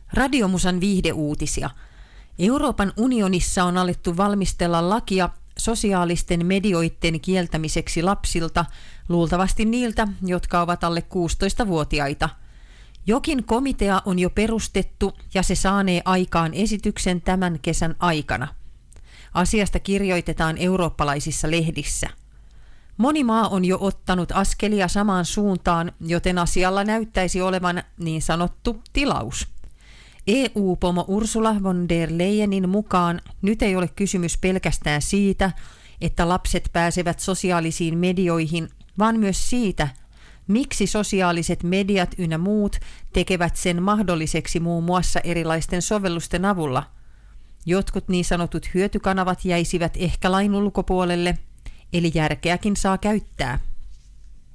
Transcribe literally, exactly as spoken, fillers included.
Radiomusan viihdeuutisia. Euroopan unionissa on alettu valmistella lakia sosiaalisten medioiden kieltämiseksi lapsilta, luultavasti niiltä, jotka ovat alle kuusitoistavuotiaita. Jokin komitea on jo perustettu ja se saanee aikaan esityksen tämän kesän aikana. Asiasta kirjoitetaan eurooppalaisissa lehdissä. Moni maa on jo ottanut askelia samaan suuntaan, joten asialla näyttäisi olevan niin sanottu tilaus. E U-pomo Ursula von der Leyenin mukaan nyt ei ole kysymys pelkästään siitä, että lapset pääsevät sosiaalisiin medioihin, vaan myös siitä, miksi sosiaaliset mediat ynnä muut tekevät sen mahdolliseksi muun muassa erilaisten sovellusten avulla. Jotkut niin sanotut hyötykanavat jäisivät ehkä lain ulkopuolelle, eli järkeäkin saa käyttää.